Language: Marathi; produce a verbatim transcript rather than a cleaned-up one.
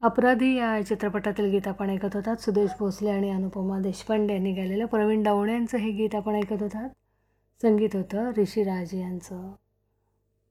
अपराधी या चित्रपटातील गीत आपण ऐकत होतात. सुदेश भोसले आणि अनुपमा देशपांडे यांनी गायलेलं. प्रवीण दवणे यांचं हे गीत आपण ऐकत होतात. संगीत होतं ऋषी राज यांचं.